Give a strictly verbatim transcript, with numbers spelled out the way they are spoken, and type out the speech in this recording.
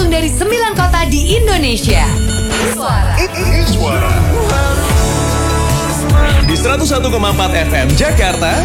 langsung dari sembilan kota di Indonesia. Suara. Suara. Di seratus satu koma empat F M Jakarta,